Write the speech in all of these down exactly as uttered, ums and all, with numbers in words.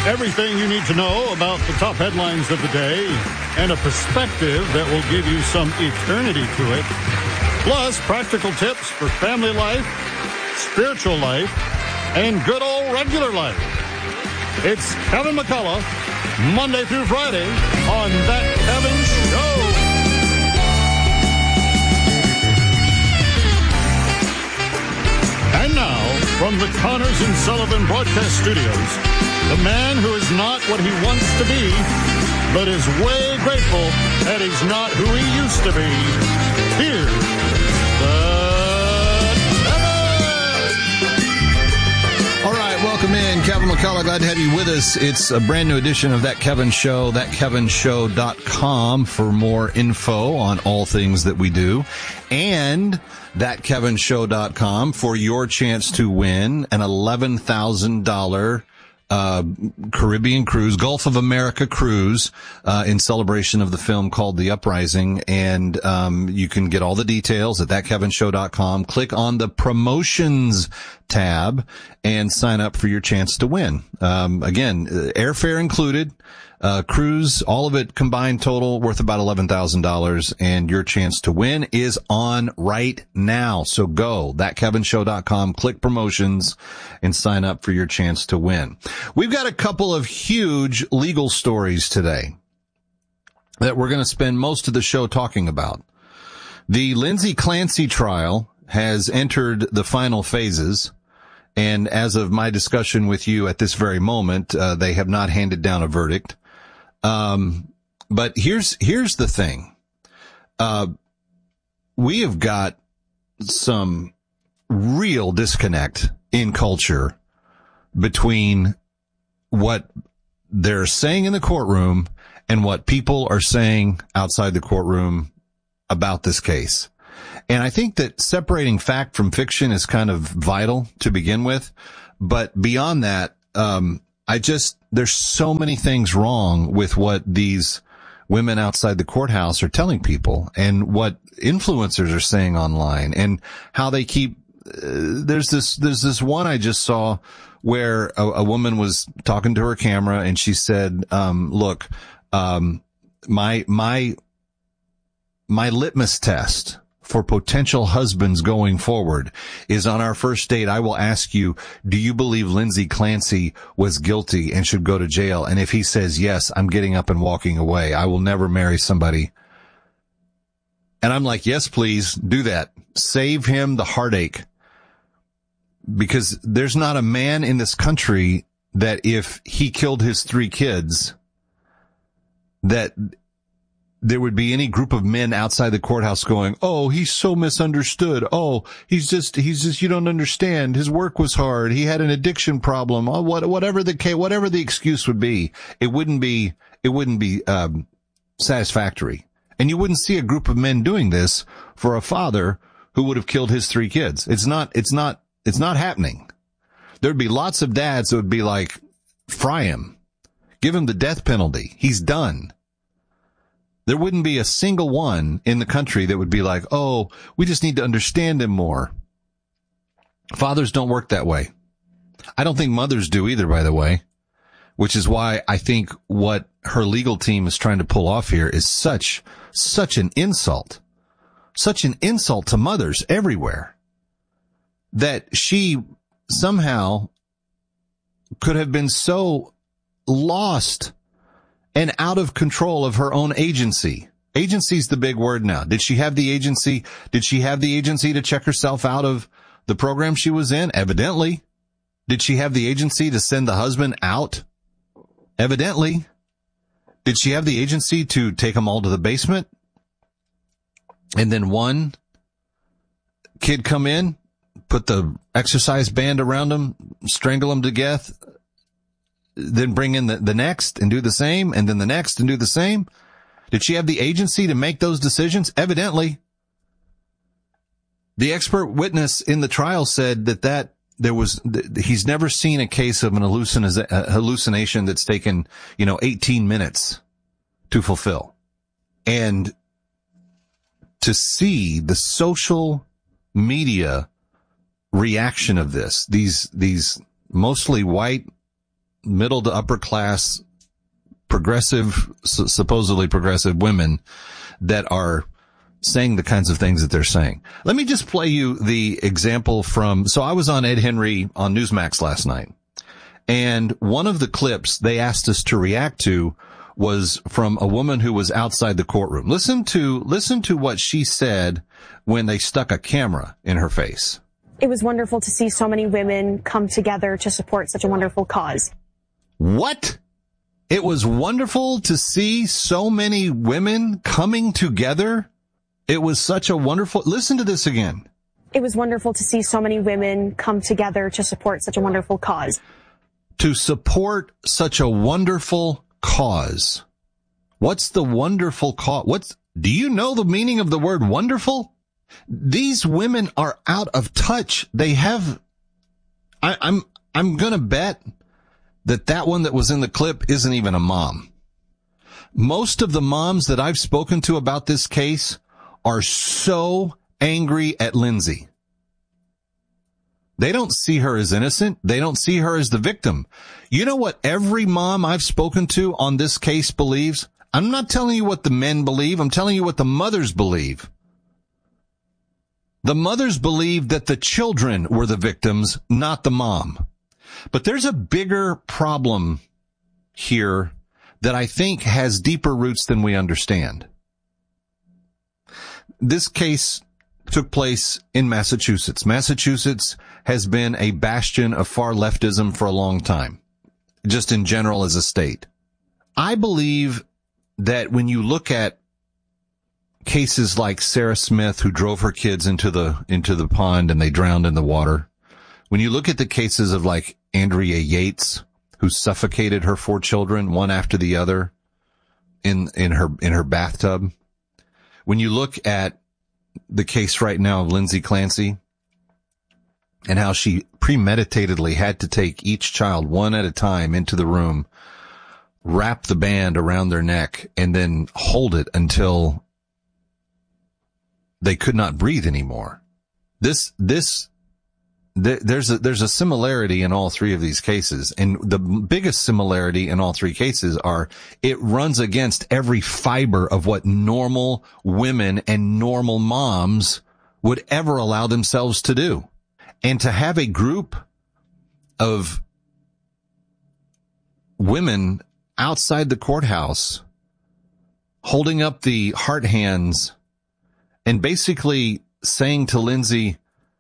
Everything you need to know about the top headlines of the day and a perspective that will give you some eternity to it. Plus, practical tips for family life, spiritual life, and good old regular life. It's Kevin McCullough, Monday through Friday on That Kevin Show. And now, from the Connors and Sullivan Broadcast Studios, the man who is not what he wants to be, but is way grateful that he's not who he used to be. Here's the Kevin! All right, welcome in. Kevin McCullough, glad to have you with us. It's a brand new edition of That Kevin Show, that kevin show dot com for more info on all things that we do. And that kevin show dot com for your chance to win an eleven thousand dollars uh Caribbean cruise, Gulf of America cruise, uh in celebration of the film called The Uprising. And um you can get all the details at that kevin show dot com. Click on the promotions tab and sign up for your chance to win. Um again, airfare included, uh cruise, all of it combined total worth about eleven thousand dollars, and your chance to win is on right now. So go that kevin show dot com, click promotions, and sign up for your chance to win. We've got a couple of huge legal stories today that we're going to spend most of the show talking about. The Lindsay Clancy trial has entered the final phases, and as of my discussion with you at this very moment, uh, they have not handed down a verdict. Um, but here's, here's the thing. Uh, we have got some real disconnect in culture between what they're saying in the courtroom and what people are saying outside the courtroom about this case. And I think that separating fact from fiction is kind of vital to begin with. But beyond that, um, I just, there's so many things wrong with what these women outside the courthouse are telling people and what influencers are saying online and how they keep, uh, there's this, there's this one I just saw where a, a woman was talking to her camera and she said, um, look, um, my, my, my litmus test for potential husbands going forward is on our first date, I will ask you, do you believe Lindsay Clancy was guilty and should go to jail? And if he says yes, I'm getting up and walking away. I will never marry somebody. And I'm like, yes, please do that. Save him the heartache. Because there's not a man in this country that if he killed his three kids, that there would be any group of men outside the courthouse going, oh, he's so misunderstood. Oh, he's just, he's just, you don't understand. His work was hard. He had an addiction problem. Oh, what, whatever the case, whatever the excuse would be, it wouldn't be, it wouldn't be, um, satisfactory. And you wouldn't see a group of men doing this for a father who would have killed his three kids. It's not, it's not, it's not happening. There'd be lots of dads that would be like, fry him. Give him the death penalty. He's done. There wouldn't be a single one in the country that would be like, oh, we just need to understand him more. Fathers don't work that way. I don't think mothers do either, by the way, which is why I think what her legal team is trying to pull off here is such, such an insult, such an insult to mothers everywhere, that she somehow could have been so lost and out of control of her own agency. Agency's the big word now. Did she have the agency? Did she have the agency to check herself out of the program she was in? Evidently. Did she have the agency to send the husband out? Evidently. Did she have the agency to take them all to the basement? And then one kid come in, put the exercise band around him, strangle him to death, then bring in the, the next and do the same, and then the next and do the same? Did she have the agency to make those decisions? Evidently. The expert witness in the trial said that that there was, he's never seen a case of an hallucin- a hallucination that's taken, you know, eighteen minutes to fulfill. And to see the social media reaction of this, these, these mostly white middle to upper class, progressive, supposedly progressive women that are saying the kinds of things that they're saying. Let me just play you the example from, so I was on Ed Henry on Newsmax last night, and one of the clips they asked us to react to was from a woman who was outside the courtroom. Listen to, listen to what she said when they stuck a camera in her face. It was wonderful to see so many women come together to support such a wonderful cause. What? It was wonderful to see so many women coming together. It was such a wonderful, listen to this again. It was wonderful to see so many women come together to support such a wonderful cause. To support such a wonderful cause. What's the wonderful cause? What's, do you know the meaning of the word wonderful? These women are out of touch. They have, I, I'm, I'm gonna bet that that one that was in the clip isn't even a mom. Most of the moms that I've spoken to about this case are so angry at Lindsay. They don't see her as innocent. They don't see her as the victim. You know what every mom I've spoken to on this case believes? I'm not telling you what the men believe. I'm telling you what the mothers believe. The mothers believe that the children were the victims, not the mom. But there's a bigger problem here that I think has deeper roots than we understand. This case took place in Massachusetts. Massachusetts has been a bastion of far leftism for a long time, just in general as a state. I believe that when you look at cases like Sarah Smith, who drove her kids into the into the pond and they drowned in the water, when you look at the cases of like Andrea Yates, who suffocated her four children one after the other in in her in her bathtub, when you look at the case right now of Lindsay Clancy and how she premeditatedly had to take each child one at a time into the room, wrap the band around their neck, and then hold it until they could not breathe anymore. This, this, th- there's a, there's a similarity in all three of these cases. And the biggest similarity in all three cases are it runs against every fiber of what normal women and normal moms would ever allow themselves to do. And to have a group of women outside the courthouse holding up the heart hands and basically saying to Lindsay,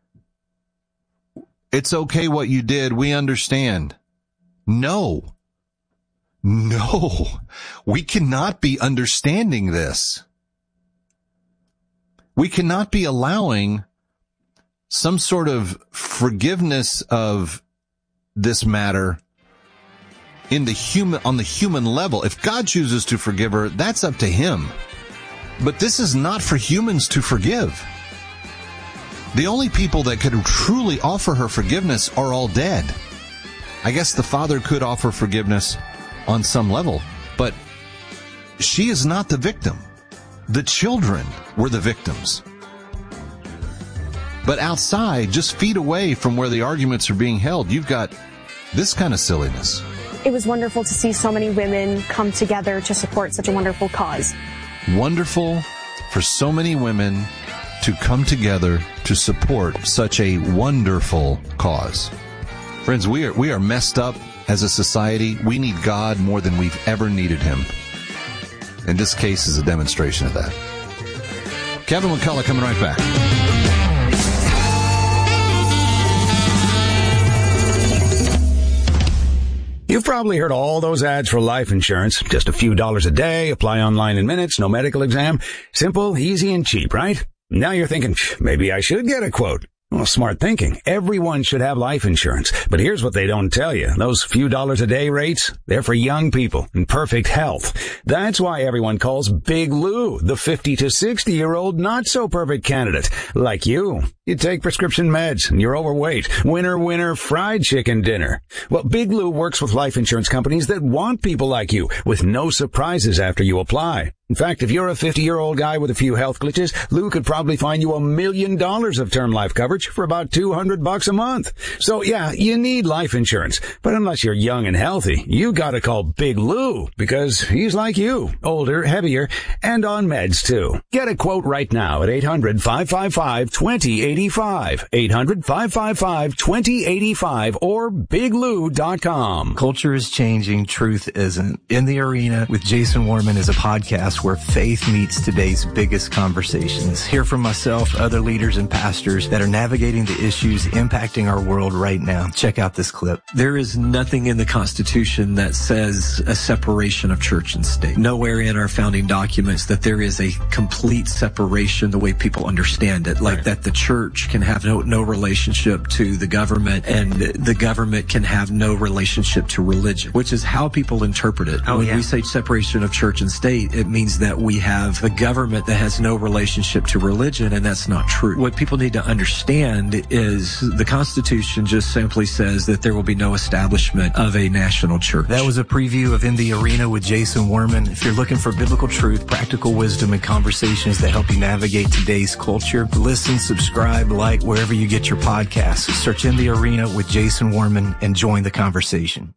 it's okay what you did, we understand. No. No. We cannot be understanding this. We cannot be allowing some sort of forgiveness of this matter in the human, on the human level. If God chooses to forgive her, that's up to him. But this is not for humans to forgive. The only people that could truly offer her forgiveness are all dead. I guess the father could offer forgiveness on some level, but she is not the victim. The children were the victims. But outside, just feet away from where the arguments are being held, you've got this kind of silliness. It was wonderful to see so many women come together to support such a wonderful cause. Wonderful for so many women to come together to support such a wonderful cause. Friends, we are we are messed up as a society. We need God more than we've ever needed him. And this case is a demonstration of that. Kevin McCullough coming right back. You've probably heard all those ads for life insurance. Just a few dollars a day, apply online in minutes, no medical exam. Simple, easy, and cheap, right? Now you're thinking, maybe I should get a quote. Well, smart thinking. Everyone should have life insurance. But here's what they don't tell you. Those few dollars a day rates, they're for young people in perfect health. That's why everyone calls Big Lou the fifty to sixty year old not so perfect candidate, like you. You take prescription meds and you're overweight. Winner, winner, fried chicken dinner. Well, Big Lou works with life insurance companies that want people like you with no surprises after you apply. In fact, if you're a fifty-year-old guy with a few health glitches, Lou could probably find you a million dollars of term life coverage for about two hundred bucks a month. So yeah, you need life insurance. But unless you're young and healthy, you gotta call Big Lou because he's like you, older, heavier, and on meds too. Get a quote right now at eight hundred, five five five, two zero eight five. eight hundred, five five five, two zero eight five or big lou dot com. Culture is changing, truth isn't. In the Arena with Jason Warman is a podcast where faith meets today's biggest conversations. Hear from myself, other leaders and pastors that are navigating the issues impacting our world right now. Check out this clip. There is nothing in the Constitution that says a separation of church and state. Nowhere in our founding documents that there is a complete separation the way people understand it, like right. that the church can have no, no relationship to the government and the government can have no relationship to religion, which is how people interpret it. Oh, when yeah. we say separation of church and state, it means that we have a government that has no relationship to religion, and that's not true. What people need to understand is the Constitution just simply says that there will be no establishment of a national church. That was a preview of In the Arena with Jason Warman. If you're looking for biblical truth, practical wisdom, and conversations that help you navigate today's culture, listen, subscribe, like wherever you get your podcasts. Search In the Arena with Jason Warman and join the conversation.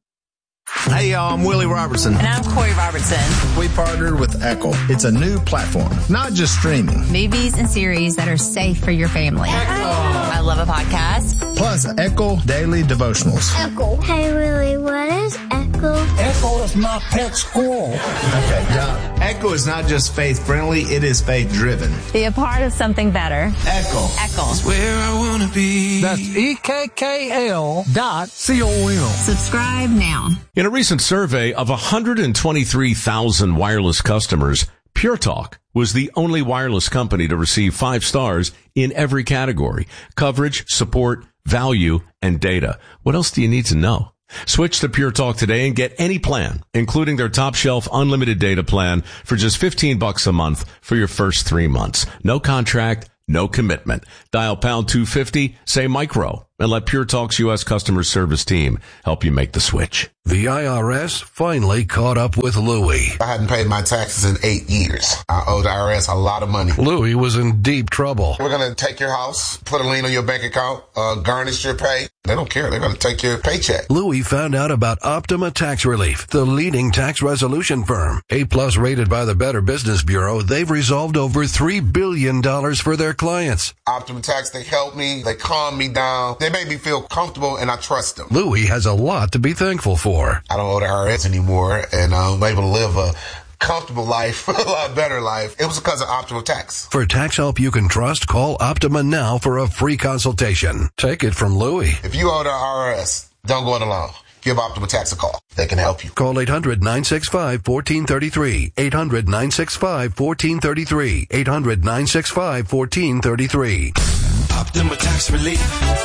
Hey, y'all, I'm Willie Robertson. And I'm Corey Robertson. We partnered with Echo. It's a new platform, not just streaming. Movies and series that are safe for your family. Echo. I love a podcast. Plus, Echo Daily Devotionals. Echo. Hey, Willie, what is Echo? Echo is my pet squirrel. Okay, John. Echo is not just faith-friendly, it is faith-driven. Be a part of something better. Echo. Echo. It's where I want to be. That's E K K L dot C O M. Subscribe now. In a recent survey of one hundred twenty-three thousand wireless customers, Pure Talk was the only wireless company to receive five stars in every category: coverage, support, value, and data. What else do you need to know? Switch to Pure Talk today and get any plan, including their top shelf unlimited data plan for just fifteen bucks a month for your first three months. No contract, no commitment. Dial pound two fifty, say micro, and let Pure Talk's U S customer service team help you make the switch. The I R S finally caught up with Louie. I hadn't paid my taxes in eight years. I owe the I R S a lot of money. Louie was in deep trouble. We're going to take your house, put a lien on your bank account, uh, garnish your pay. They don't care. They're going to take your paycheck. Louie found out about Optima Tax Relief, the leading tax resolution firm. A-plus rated by the Better Business Bureau, they've resolved over three billion dollars for their clients. Optima Tax, they help me. They calm me down. They make me feel comfortable, and I trust them. Louie has a lot to be thankful for. I don't owe the I R S anymore, and I'm able to live a comfortable life, a lot better life. It was because of Optima Tax. For tax help you can trust, call Optima now for a free consultation. Take it from Louie. If you owe the I R S, don't go it alone. Give Optima Tax a call. They can help you. Call eight hundred, nine six five, one four three three. eight hundred, nine six five, one four three three. eight hundred, nine six five, one four three three. Optima Tax Relief.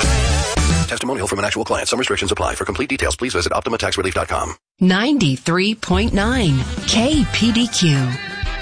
Testimonial from an actual client. Some restrictions apply. For complete details, please visit optima tax relief dot com. ninety-three point nine K P D Q.